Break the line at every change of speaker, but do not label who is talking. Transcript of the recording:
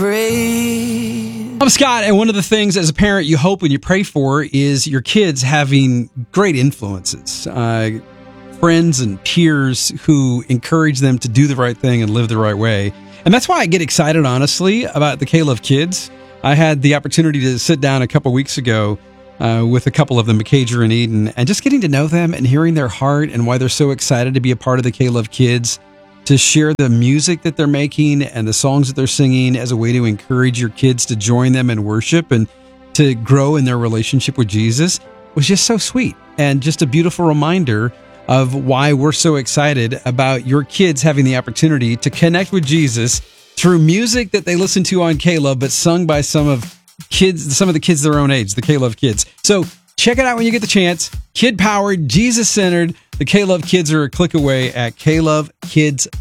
I'm Scott, and one of the things as a parent you hope and you pray for is your kids having great influences, friends and peers who encourage them to do the right thing and live the right way. And that's why I get excited, honestly, about the K-Love Kids. I had the opportunity to sit down a couple weeks ago with a couple of them, McCager and Eden, and just getting to know them and hearing their heart and why they're so excited to be a part of the K-Love Kids, to share the music that they're making and the songs that they're singing as a way to encourage your kids to join them in worship and to grow in their relationship with Jesus was just so sweet, and just a beautiful reminder of why we're so excited about your kids having the opportunity to connect with Jesus through music that they listen to on K-Love, but sung by some of the kids their own age, the K-Love Kids. So check it out when you get the chance. Kid-powered, Jesus-centered. The K-Love Kids are a click away at KLoveKids.com.